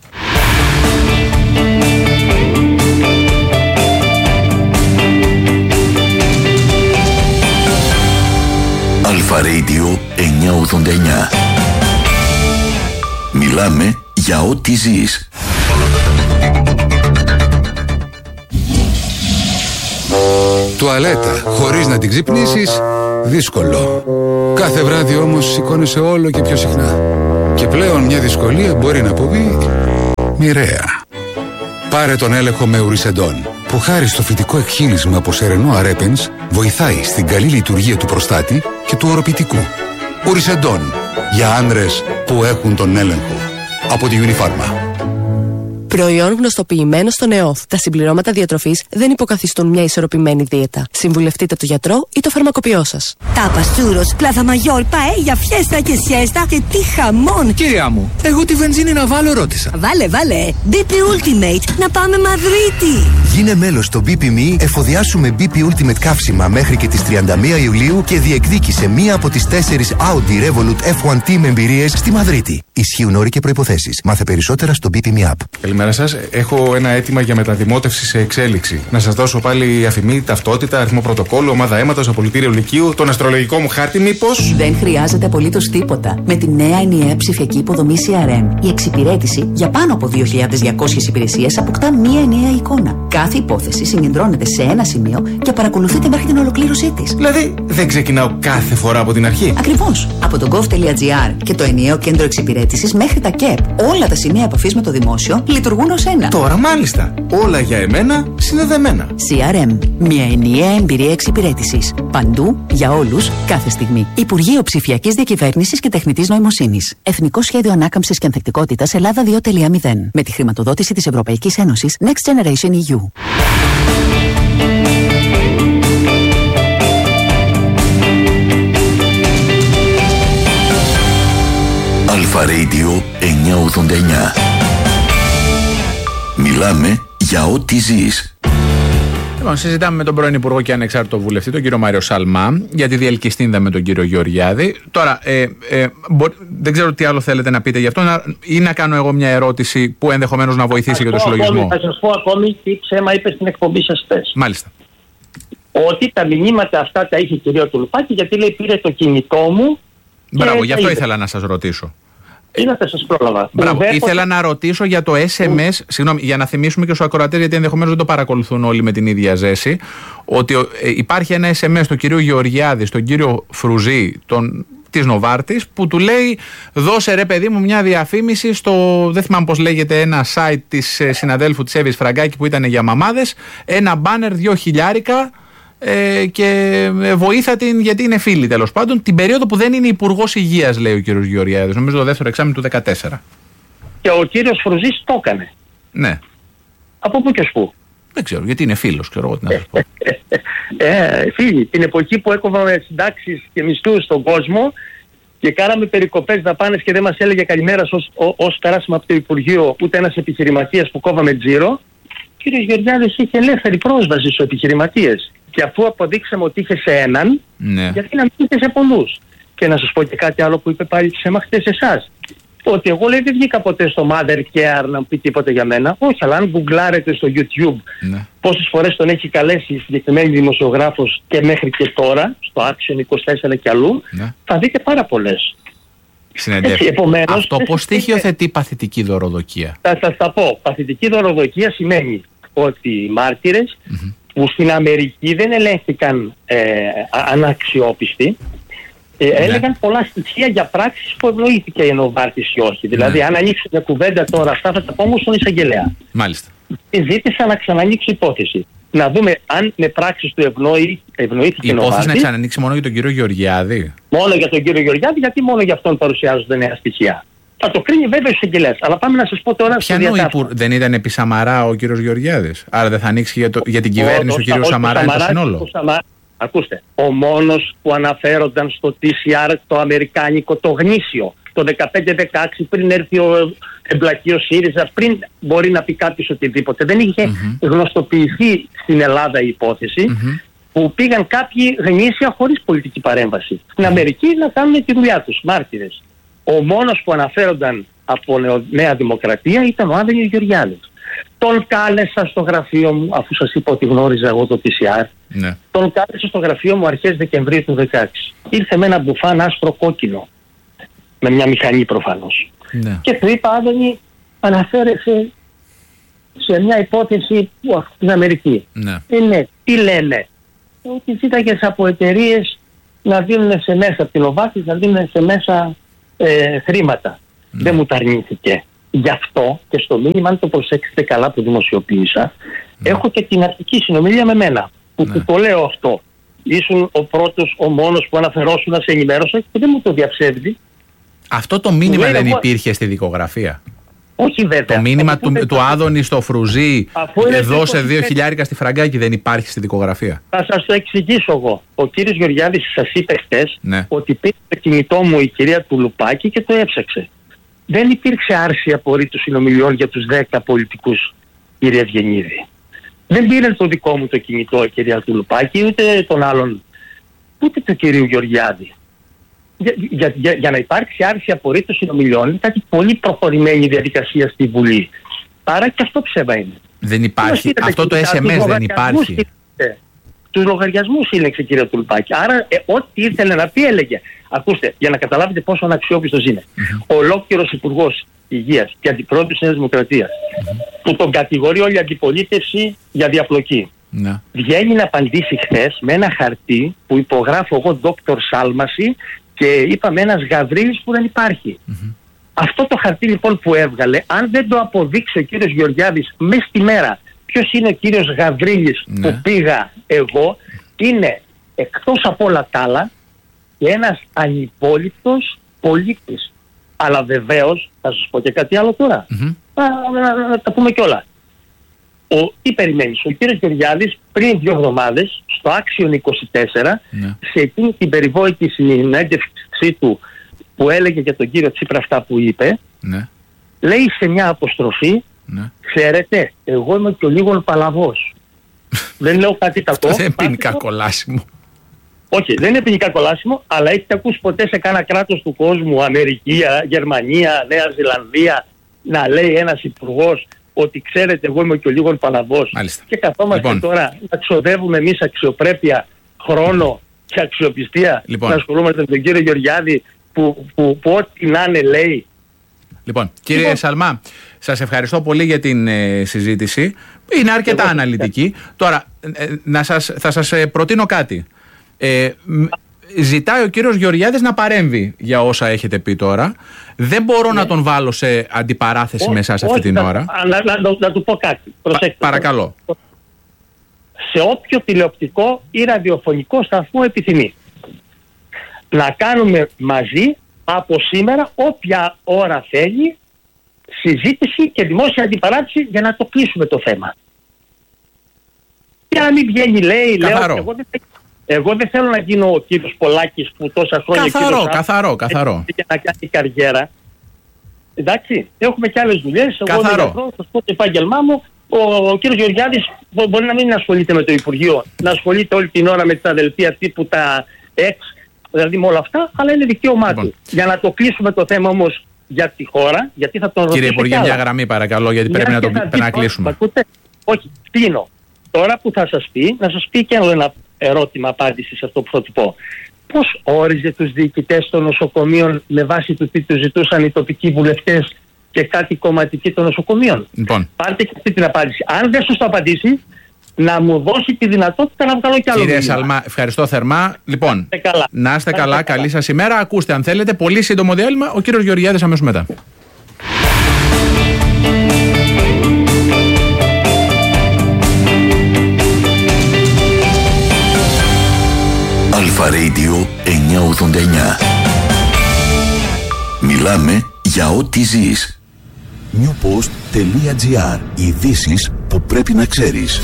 Αλφα Radio 989. Μιλάμε για ό,τι ζεις. Τουαλέτα χωρίς να την ξυπνήσεις, δύσκολο. Κάθε βράδυ όμως σηκώνεσαι όλο και πιο συχνά. Και πλέον μια δυσκολία μπορεί να αποβεί μοιραία. Πάρε τον έλεγχο με Ουρισεντόν, που χάρη στο φυτικό εκχύλισμα από σερενό αρέπενς βοηθάει στην καλή λειτουργία του προστάτη και του οροπητικού. Ουρισεντόν, για άνδρες που έχουν τον έλεγχο. Από τη Unifarma. Προϊόν γνωστοποιημένο στον ΕΟΦ. Τα συμπληρώματα διατροφής δεν υποκαθιστούν μια ισορροπημένη δίαιτα. Συμβουλευτείτε τον γιατρό ή το φαρμακοποιό σας. Τάπας, τσούρος, πλάθα μαγιόρ, παέλια, φιέστα και σιέστα και τι χαμόν! Κυρία μου, εγώ τη βενζίνη να βάλω ρώτησα. Βάλε. BP Ultimate, να πάμε Μαδρίτη! Γίνε μέλος στο BP.me, εφοδιάσουμε BP Ultimate καύσιμα μέχρι και τις 31 Ιουλίου και διεκδίκησε μία από τις 4 Audi Revolut F1 Team εμπειρίες στη Μαδρίτη. Ισχύουν όροι και προϋποθέσεις. Μάθε περισσότερα στο BP.me app. Καλημέρα σας. Έχω ένα αίτημα για μεταδημότευση σε εξέλιξη. Να σας δώσω πάλι αφημί, ταυτότητα, αριθμό πρωτοκόλλου, ομάδα αίματος, απολυτήριο λυκείου, τον αστρολογικό μου χάρτη, μήπως? Δεν χρειάζεται απολύτως τίποτα. Με τη νέα ενιαία ψηφιακή υποδομή CRM, η εξυπηρέτηση για πάνω από 2.200 υπηρεσίες αποκτά μία ενιαία εικόνα. Κάθε υπόθεση συγκεντρώνεται σε ένα σημείο και παρακολουθείται μέχρι την ολοκλήρωσή της. Δηλαδή, δεν ξεκινάω κάθε φορά από την αρχή. Ακριβώς. Από το gov.gr και το ενιαίο κέντρο εξυπηρέτησης μέχρι τα ΚΕΠ, όλα τα σημεία επαφής με το δημόσιο λειτουργούν ως ένα. Τώρα μάλιστα. Όλα για εμένα συνδεδεμένα. CRM. Μια ενιαία εμπειρία εξυπηρέτησης. Παντού, για όλους, κάθε στιγμή. Υπουργείο Ψηφιακής Διακυβέρνησης και Τεχνητής Νοημοσύνης. Εθνικό Σχέδιο Ανάκαμψης και Ανθεκτικότητας Ελλάδα 2.0. Με τη χρηματοδότηση της Ευρωπαϊκής Ένωσης Next Generation EU. Αλφα Radio 989. Μιλάμε για ό,τι ζεις. Λοιπόν, συζητάμε με τον πρώην Υπουργό και ανεξάρτητο βουλευτή, τον κύριο Μάριο Σαλμά, για τη διελκυστίνδα με τον κύριο Γεωργιάδη. Τώρα, δεν ξέρω τι άλλο θέλετε να πείτε γι' αυτό, ή να κάνω εγώ μια ερώτηση που ενδεχομένως να βοηθήσει για το συλλογισμό. Θα σας πω ακόμη τι ψέμα είπε στην εκπομπή σας χθες. Μάλιστα. Ότι τα μηνύματα αυτά τα είχε η κυρία Τουλουπάκη, γιατί λέει πήρε το κινητό μου. Μπράβο, γι' αυτό ήθελα να σας ρωτήσω. Είδατε, σας πρόλαβα. Μπράβο, ήθελα να ρωτήσω για το SMS, συγγνώμη, για να θυμίσουμε και στους ακροατές, γιατί ενδεχομένως δεν το παρακολουθούν όλοι με την ίδια ζέση, ότι υπάρχει ένα SMS στον κύριο Γεωργιάδη, στον κύριο Φρουζή, της Νοβάρτης, που του λέει δώσε ρε παιδί μου μια διαφήμιση στο, δεν θυμάμαι πώς λέγεται, ένα site της συναδέλφου της Εύης Φραγκάκη που ήταν για μαμάδες, ένα μπάνερ 2.000 και βοήθα την γιατί είναι φίλη, τέλος πάντων, την περίοδο που δεν είναι υπουργός υγείας, λέει ο κύριος Γεωργιάδης, νομίζω το δεύτερο εξάμηνο του 2014. Και ο κύριος Φρουζής το έκανε. Ναι. Από πού και ως πού? Δεν ξέρω, γιατί είναι φίλος, ξέρω εγώ τι να σας πω. Φίλοι, την εποχή που έκοβαμε συντάξεις και μισθούς στον κόσμο και κάναμε περικοπές δαπάνες και δεν μας έλεγε καλημέρα ως περάσαμε από το Υπουργείο ούτε ένας επιχειρηματίας που κόβαμε τζίρο, ο κύριος Γεωργιάδης είχε ελεύθερη πρόσβαση στους επιχειρηματίες. Και αφού αποδείξαμε ότι είχε σε έναν, ναι, γιατί να μην είχε σε πολλούς. Και να σας πω και κάτι άλλο που είπε πάλι ψέμα χτες εσάς. Ότι εγώ λέει δεν βγήκα ποτέ στο Mother Care να πει τίποτα για μένα. Όχι, αλλά αν γκουγκλάρετε στο YouTube πόσες φορές τον έχει καλέσει η συγκεκριμένη δημοσιογράφος και μέχρι και τώρα, στο Action 24 και αλλού, θα δείτε πάρα πολλές. Αυτό πώς στοιχειοθετεί παθητική δωροδοκία? Θα σας τα πω. Παθητική δωροδοκία σημαίνει ότι οι μάρτυρες που στην Αμερική δεν ελέγχθηκαν αναξιόπιστοι, έλεγαν πολλά στοιχεία για πράξεις που ευνοήθηκε η Νοβάρτης ή όχι. Δηλαδή, αν ανοίξει μια κουβέντα τώρα, αυτά θα τα πω όμως στον εισαγγελέα. Μάλιστα. Ζήτησα να ξανανοίξει υπόθεση. Να δούμε αν με πράξεις του ευνοήθηκε η Νοβάρτης. Η υπόθεση να ξανανοίξει μόνο για τον κύριο Γεωργιάδη? Μόνο για τον κύριο Γεωργιάδη, γιατί μόνο για αυτόν παρουσιάζονται νέα στοιχεία. Θα το κρίνει βέβαια ο εισαγγελέας. Αλλά πάμε να σας πω τώρα. Δεν ήταν επί Σαμαρά ο κύριος Γεωργιάδης? Άρα δεν θα ανοίξει για την κυβέρνηση ο κύριος Σαμαρά είναι το σύνολο? Ακούστε, ο μόνος που αναφέρονταν στο TCR το αμερικάνικο, το γνήσιο, το 15-16, πριν έρθει εμπλακεί ο ΣΥΡΙΖΑ, πριν μπορεί να πει κάποιος οτιδήποτε. Δεν είχε γνωστοποιηθεί στην Ελλάδα η υπόθεση, που πήγαν κάποιοι γνήσια χωρίς πολιτική παρέμβαση στην Αμερική να κάνουν τη δουλειά τους, μάρτυρες. Ο μόνος που αναφέρονταν από Νέα Δημοκρατία ήταν ο Άδωνης Γεωργιάδης. Τον κάλεσα στο γραφείο μου, αφού σας είπα ότι γνώριζα εγώ το TCR, τον κάλεσα στο γραφείο μου αρχές Δεκεμβρίου του 2016. Ήρθε με ένα μπουφάν άσπρο κόκκινο, με μια μηχανή προφανώς. Και του είπα, Άδωνη, αναφέρεσαι σε μια υπόθεση στην Αμερική. Τι λένε? Ότι ζήταγες από εταιρείες να δίνουν σε μέσα, από την Νοβάρτης να δίνουν σε μέσα χρήματα. Δεν μου τα αρνήθηκε. Γι' αυτό και στο μήνυμα, αν το προσέξετε καλά που δημοσιοποίησα, έχω και την αρχική συνομιλία με μένα. Που το λέω αυτό. Ήσουν ο πρώτος, ο μόνος που αναφερόσουν να σε ενημέρωσα και δεν μου το διαψεύδει. Αυτό το μήνυμα δεν υπήρχε στη δικογραφία? Όχι βέβαια. Το μήνυμα του Άδωνη στο Φρουζί, δώσε 2.000 στη Φραγκάκη, δεν υπάρχει στη δικογραφία? Θα σας το εξηγήσω εγώ. Ο κύριος Γεωργιάδης σας είπε χτες ότι πήρε το κινητό μου η κυρία Τουλουπάκη και το έψαξε. Δεν υπήρξε άρση απορρίτου συνομιλιών για τους 10 πολιτικούς, κύριε Ευγενίδη. Δεν πήρε το δικό μου το κινητό η κυρία Τουλουπάκη, ούτε τον άλλον, ούτε του κυρίου Γεωργιάδη. Για να υπάρξει άρση απορρίτου συνομιλιών, είναι κάτι πολύ προχωρημένη διαδικασία στη Βουλή. Άρα και αυτό ψέμα είναι. Δεν υπάρχει. Αυτό το SMS δεν υπάρχει. Τους λογαριασμούς σύλλεξε η κυρία Τουλουπάκη. Άρα ό,τι ήθελε να πει έλεγε. Ακούστε, για να καταλάβετε πόσο αναξιόπιστος είναι. Ο ολόκληρος Υπουργός Υγείας και Αντιπρόεδρος της Νέας Δημοκρατίας, που τον κατηγορεί όλη η αντιπολίτευση για διαπλοκή, βγαίνει να απαντήσει χθες με ένα χαρτί που υπογράφω εγώ Δόκτωρ Σάλμαση και είπαμε ένας Γαβρίλης που δεν υπάρχει. Αυτό το χαρτί λοιπόν που έβγαλε, αν δεν το αποδείξει ο κύριος Γεωργιάδης μες στη μέρα ποιος είναι ο κύριος Γαβρίλης που πήγα εγώ, είναι εκτός από όλα τα άλλα και ένας ανυπόληπτος πολίτης. Αλλά βεβαίως, θα σας πω και κάτι άλλο τώρα, να τα πούμε κιόλα. Τι περιμένεις? Ο κύριος Γεωργιάδης πριν 2 εβδομάδες στο Action 24, σε εκείνη την περιβόητη συνέντευξή του που έλεγε για τον κύριο Τσίπρα αυτά που είπε, ναι. Λέει σε μια αποστροφή, ναι. Ξέρετε, εγώ είμαι και ο λίγο παλαβός. Δεν λέω κάτι κακό. Αυτό δεν είναι ποινικά κολάσιμο. Όχι, δεν είναι ποινικά κολάσιμο, αλλά έχετε ακούσει ποτέ σε κάνα κράτος του κόσμου, Αμερική, Γερμανία, Νέα Ζηλανδία, να λέει ένας υπουργός ότι ξέρετε, εγώ είμαι και ο λίγο παλαβός. Και καθόμαστε τώρα να ξοδεύουμε εμείς αξιοπρέπεια, χρόνο και αξιοπιστία να ασχολούμαστε με τον κύριο Γεωργιάδη που ό,τι να είναι λέει. Λοιπόν, κύριε Σαλμά, σας ευχαριστώ πολύ για την συζήτηση. Είναι αρκετά αναλυτική. Τώρα, θα σας προτείνω κάτι. Ζητάει ο κύριος Γεωργιάδης να παρέμβει για όσα έχετε πει τώρα. Δεν μπορώ να τον βάλω σε αντιπαράθεση με εσάς αυτή την ώρα. Να του πω κάτι. Προσέξτε. Παρακαλώ. Σε όποιο τηλεοπτικό ή ραδιοφωνικό σταθμό επιθυμεί. Να κάνουμε μαζί από σήμερα, όποια ώρα θέλει, συζήτηση και δημόσια αντιπαράθεση για να το κλείσουμε το θέμα. Και αν μην βγαίνει, λέει, λέω, εγώ δεν θέλω να γίνω ο κύριος Πολάκης που τόσα χρόνια καθαρό. Και να κάνει καριέρα. Εντάξει, έχουμε και άλλες δουλειές. Εγώ δεν έχω, θα πω το επάγγελμά μου. Ο κύριος Γεωργιάδης μπορεί να μην ασχολείται με το Υπουργείο, να ασχολείται όλη την ώρα με τα δελτία τύπου, τα δηλαδή με όλα αυτά, αλλά είναι δικαίωμά του. Για να το κλείσουμε το θέμα όμως για τη χώρα, γιατί θα τον ρωτήσω. Κύριε Υπουργέ, μια γραμμή παρακαλώ, γιατί πρέπει να κλείσουμε. Όχι, κλείνω. Τώρα που θα σας πει, να σας πει και ένα ερώτημα απάντηση σε αυτό που θα του πω. Πώς όριζε τους διοικητές των νοσοκομείων με βάση του τι τους ζητούσαν οι τοπικοί βουλευτές και κάτι κομματικοί των νοσοκομείων? Λοιπόν. Πάρτε και αυτή την απάντηση. Αν δεν σας το απαντήσει, να μου δώσει τη δυνατότητα να βγάλω κι άλλο. Κύριε Σαλμά, ευχαριστώ θερμά. Λοιπόν, να είστε καλά, καλή σας ημέρα. Ακούστε, αν θέλετε, πολύ σύντομο διάλειμμα. Ο κύριος Γεωργιάδης αμέσως μετά. Αλφα Radio 989. Μιλάμε για ό,τι ζεις. Newpost.gr. Ειδήσεις που πρέπει να ξέρεις.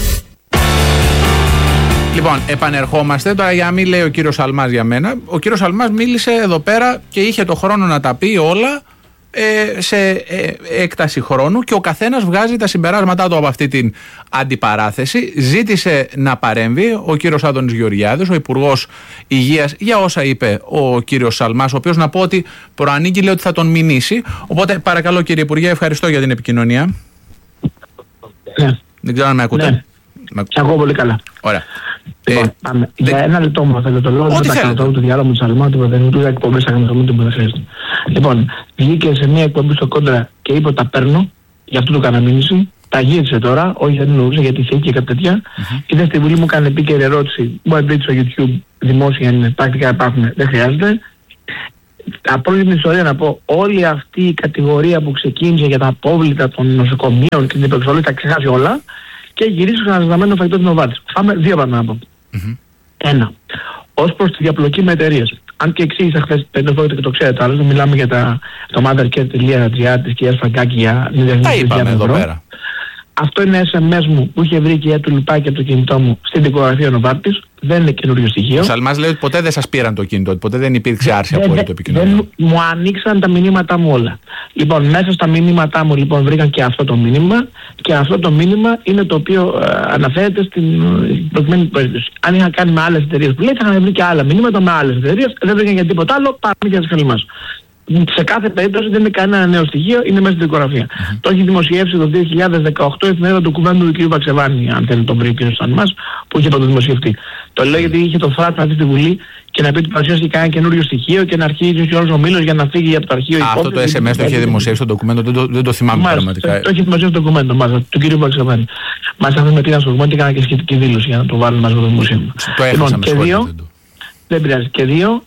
Λοιπόν, επανερχόμαστε τώρα για να μην λέει ο κύριος Σαλμάς για μένα. Ο κύριος Σαλμάς μίλησε εδώ πέρα και είχε το χρόνο να τα πει όλα σε έκταση χρόνου και ο καθένας βγάζει τα συμπεράσματά του από αυτή την αντιπαράθεση. Ζήτησε να παρέμβει ο κύριος Άδωνης Γεωργιάδης, ο Υπουργός Υγείας, για όσα είπε ο κύριος Σαλμάς, ο οποίος να πω ότι προανήγγειλε ότι θα τον μηνύσει. Οπότε παρακαλώ κύριε Υπουργέ, ευχαριστώ για την επικοινωνία. Δεν ξέρω αν με ακούτε. Ναι. Ακούω πολύ καλά. Ωραία. Λοιπόν, για ένα λεπτό μου θέλω το λόγο. Δεν θα κάνω τώρα το διάλογο με του Σαλμά, του δεν εκπομπή, θα κάνω το που δεν χρειάζεται. Λοιπόν, βγήκε σε μια εκπομπή στο Κόντρα και είπε: τα παίρνω, γι' αυτό του έκανα μήνυση. Τα γύρισε τώρα, όχι δεν εννοούσε γιατί θέλει και κάτι τέτοια. Ήρθε στη Βουλή, μου έκανε επίκαιρη ερώτηση. Μπορεί να δείτε στο YouTube, δημόσια είναι, πρακτικά υπάρχουν, δεν χρειάζεται. Από όλη την ιστορία να πω, όλη αυτή η κατηγορία που ξεκίνησε για τα απόβλητα των νοσοκομείων και την υπεξολή τα ξεχάσει όλα και γυρίσει στο αναζητημένο φαγητό της Νοβάτης. Δύο πάμε να πω. Ένα, ως προς τη διαπλοκή με εταιρείες. Αν και εξήγησα χθες, δεν το και το ξέρετε, αλλά μιλάμε για το mothercare.gr της κυρίας Φραγκάκη για 9.000 ευρώ. Αυτό είναι SMS μου που είχε βρει και του λιπάκι από το κινητό μου στην δικογραφία Νοβάρτης. Δεν είναι καινούριο στοιχείο. Ο Σαλμάς λέει ότι ποτέ δεν σας πήραν το κινητό, ότι ποτέ δεν υπήρξε άρση απόλυτο επικοινωνία. Μου ανοίξαν τα μηνύματά μου όλα. Λοιπόν, μέσα στα μηνύματά μου λοιπόν βρήκαν και αυτό το μήνυμα και αυτό το μήνυμα είναι το οποίο αναφέρεται στην προκειμένη περίπτωση. Αν είχα κάνει με άλλες εταιρείες που λέει, θα είχαν βρει και άλλα μηνύματα με άλλες εταιρείες, δεν βρήκαν για τίποτα άλλο, πάμε για τις Χαλιμάς. Σε κάθε περίπτωση δεν είναι κανένα νέο στοιχείο, είναι μέσα στην δικογραφία. Το έχει δημοσιεύσει το 2018 η εφημερίδα του κουβέντου του κ. Βαξεβάνη, αν θέλει τον πριν κ. Σαλμάς, που είχε πρωτοδημοσιευτεί. Το λέω γιατί είχε το θράσο να έρθει στη Βουλή και να πει ότι παρουσιάζει κανένα καινούριο στοιχείο και να αρχίσει ο όλος ο μήλος για να φύγει από το αρχείο. Αυτό το SMS το είχε δημοσιεύσει το ντοκουμέντο, δεν το θυμάμαι πραγματικά. Το έχει δημοσιεύσει το ντοκουμέντο μάλιστα, του κ. Βαξεβάνη. Μάλιστα με πήραν στο ντοκουμέντο και έκανα και σχετική δήλωση για να το βάλουν μαζί με το δημοσίευμα. Το έχασα με σχόλια. Δεν πειράζει. Και δύο,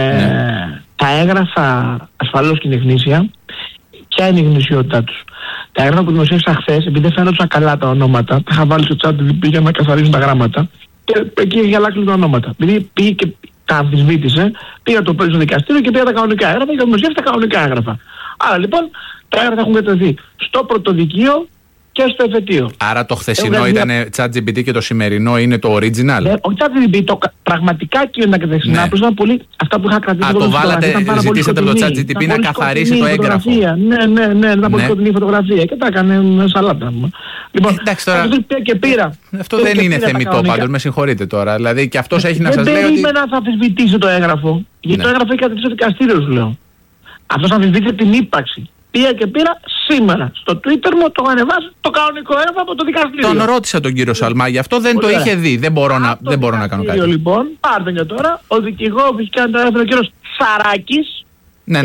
τα έγγραφα ασφαλώς και είναι γνήσια. Ποια είναι η γνησιότητά τους? Τα έγγραφα που δημοσίευσα χθες, επειδή δεν φαίνονταν καλά τα ονόματα, τα είχα βάλει στο chat για να καθαρίζουν τα γράμματα. Και εκεί είχε αλλάξει τα ονόματα. Επειδή πήγε και τα αμφισβήτησε, πήγα το στο δικαστήριο και πήγα τα κανονικά έγγραφα και δημοσίευσα τα κανονικά έγγραφα. Άρα λοιπόν τα έγγραφα έχουν κατευθεί στο πρωτοδικείο και στο εφετείο. Άρα το χθεσινό ήταν ChatGPT και το σημερινό είναι το original. Ο ChatGPT, το πραγματικά κείμενα και τα χθεσινά, που ήταν πολύ. Αυτά που είχα κρατήσει. Το βάλατε, ζητήσατε από το ChatGPT να καθαρίσει το έγγραφο. Ναι, ήταν πολύ σκοτεινή φωτογραφία και τα έκανε σαλάτα. Λοιπόν, εντάξει τώρα. Και πήρα. Αυτό δεν είναι θεμιτό πάντως, με συγχωρείτε τώρα. Δηλαδή και αυτός έχει να σας λέει. Δεν περίμενα να αμφισβητήσει το έγγραφο. Γιατί το έγγραφο έχει κατευθύνει στο δικαστήριο, σου λέω. Αυτός αμφισβήτησε την ύπαρξη. Πήγα και πήρα σήμερα στο Twitter μου, το έχω ανεβάσει το κανονικό έγγραφο από το δικαστήριο. Τον ρώτησα τον κύριο Σαλμά, γι' αυτό δεν το είχε δει. Δεν μπορώ να κάνω κάτι. Λοιπόν, πάρτε και τώρα, ο δικηγόρος που έχει κάνει το έγγραφο ο κύριος Σαράκης. Ναι.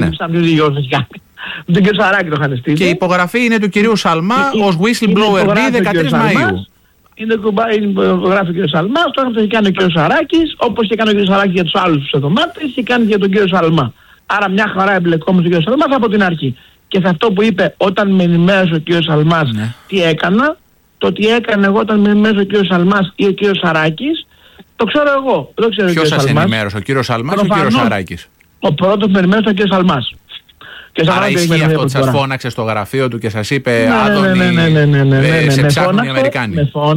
Τον κύριο Σαράκη το είχαν στείλει. Και η υπογραφή είναι του κυρίου Σαλμά ως whistleblower B 13 Μαΐου. Είναι υπογράφει ο κύριος Σαλμάς, το έγγραφο έχει κάνει ο κύριος Σαράκης, όπως και κάνει ο κύριος Σαράκης για τους άλλους τους εβδομάδες, και κάνει για τον κύριο Σαλμά. Άρα μια χαρά εμπλεκόμενος ο κύριος Σαλμάς από την αρχή. Και σε αυτό που είπε όταν με ενημέρωσε ο κύριος Σαλμάς τι έκανα, το τι έκανε εγώ όταν με ενημέρωσε ο κύριος Σαλμάς ή ο κύριος Σαράκης, το ξέρω εγώ. Ποιος σας ενημέρωσε, ο κύριος Σαλμάς ή ο κύριος Σαράκης? Ο πρώτος που με ενημέρωσε ο κύριος Σαλμάς. Άρα ισχύει αυτό ότι σας φώναξε στο γραφείο του και σας είπε Άδωνη, σε ψάχνουν οι Αμερικάνοι?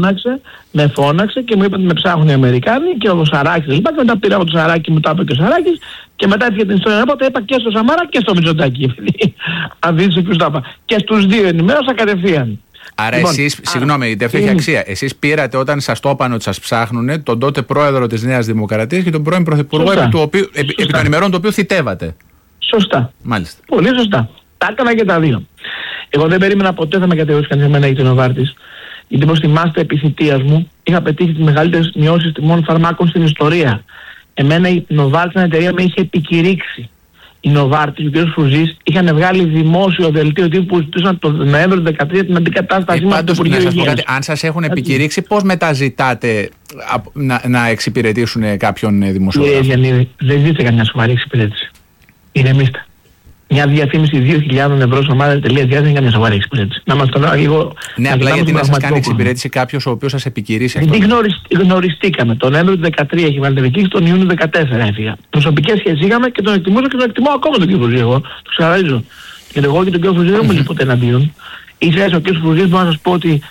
Με φώναξε και μου είπε ότι με ψάχνουν οι Αμερικάνοι και ο Σαράκης λοιπόν, και μετά πήρα από το Σαράκη, μου τα είπε και ο Σαράκης και μετά έφυγε την ιστορία, οπότε είπα και στο Σαμάρα και στο Μητσοτάκη. Αν δείτε ποιος τα είπα. Και στους δύο ενημέρωσα κατευθείαν. Άρα λοιπόν, εσείς, συγγνώμη, γιατί αυτό έχει αξία. Εσείς πήρατε όταν σας το είπαν ότι σας ψάχνουνε τον τότε πρόεδρο της Νέας Δημοκρατίας και τον πρώην πρωθυπουργό επί των ημερών του οποίου θητεύατε. Σωστά. Μάλιστα. Πολύ σωστά. Τα έκανα και τα δύο. Εγώ δεν περίμενα ποτέ θα με κατηγορήσει κανείς εμένα για την Νοβάρτης. Γιατί όπως θυμάστε επί θητείας μου είχα πετύχει τις μεγαλύτερες μειώσεις τιμών φαρμάκων στην ιστορία. Εμένα η Νοβάρτης, μια εταιρεία, με είχε επικηρύξει. Η Νοβάρτης, ο κ. Φουζής, είχαν βγάλει δημόσιο δελτίο τύπου που ζητούσαν το Νοέμβριο του 2013 την αντικατάστασή μας του Υπουργείου Υγείας. Αν σας έχουν επικηρύξει, πώς μετά ζητάτε να εξυπηρετήσουν κάποιον δημοσιογράφο? Δεν ζήτησε καμιά σοβαρή εξυπηρέτηση. Ηρεμήστε. Μια διαφήμιση 2.000 ευρώ στο mother.gr δεν είναι καμιά σοβαρή εξυπηρέτηση. Να μας το λέω λίγο. Ναι, απλά γιατί να σας κάνει εξυπηρέτηση κάποιος ο οποίος σας επικηρύσει αυτό? Γιατί γνωριστήκαμε. Τον Νοέμβριο του 2013 έχει βάλει την επικήρυξη, τον Ιούνιο του 2014 έφυγα. Προσωπικές σχέσεις είχαμε και τον εκτιμούσα και τον εκτιμώ ακόμα τον κύριο Φουζή. Εγώ το ξαραρίζω. Γιατί εγώ και τον κύριο Φουζή δεν μου ποτέ εναντίον. Ίσα-ίσα ο κύριος Φουζής μπορώ να σας πω ότι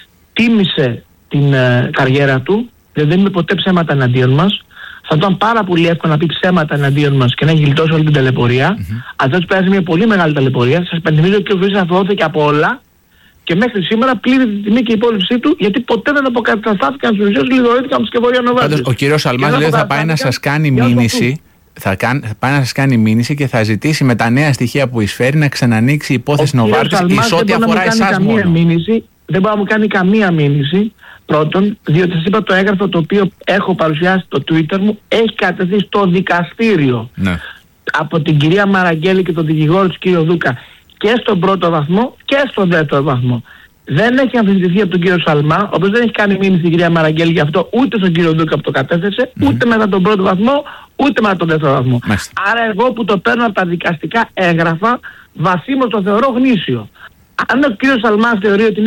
τίμησε την καριέρα του, δεν είμαι ποτέ ψέματα εναντίον μας. Θα ήταν πάρα πολύ εύκολο να πει ψέματα εναντίον μας και να έχει γλιτώσει όλη την ταλαιπωρία. Αυτός πέρασε μια πολύ μεγάλη ταλαιπωρία. Σας πενθυμίζω ότι ο Φουζής αθωώθηκε από όλα και μέχρι σήμερα πλήρει τη τιμή και η υπόλοιψή του, γιατί ποτέ δεν αποκαταστάθηκαν στους ουσίες, λιδωρήθηκαν από τη σκευωρία Νοβάρτης. Ο κύριος Σαλμάς λέει θα πάει να σας κάνει μήνυση. Θα πάει να σας κάνει μήνυση και θα ζητήσει με τα νέα στοιχεία που εισφέρει να ξανανοίξει η υπόθεση Νοβάρτης εις ό,τι αφορά εσάς μόνο. Δεν μπορεί να μου κάνει καμία μήνυση. Πρώτον, διότι σας είπα το έγγραφο το οποίο έχω παρουσιάσει στο Twitter μου έχει κατευθεί στο δικαστήριο από την κυρία Μαραγγέλη και τον δικηγόρο του κύριο Δούκα και στον πρώτο βαθμό και στον δεύτερο βαθμό. Δεν έχει αμφισβητηθεί από τον κύριο Σαλμά, ο οποίος δεν έχει κάνει μήνυση στην κυρία Μαραγγέλη γι' αυτό, ούτε στον κύριο Δούκα που το κατέθεσε, ούτε μετά τον πρώτο βαθμό, ούτε μετά τον δεύτερο βαθμό. Άρα εγώ που το παίρνω από τα δικαστικά έγγραφα, βαθύμως το θεωρώ γνήσιο. Αν ο κύριος Σαλμάς θεωρεί ότι